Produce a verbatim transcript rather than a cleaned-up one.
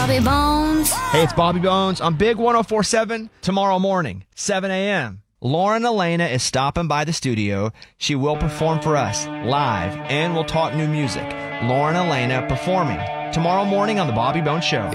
Bobby Bones. Hey, it's Bobby Bones on Big one oh four point seven tomorrow morning, seven a.m. Lauren Elena is stopping by the studio. She will perform for us live, and we'll talk new music. Lauren Elena performing tomorrow morning on The Bobby Bones Show.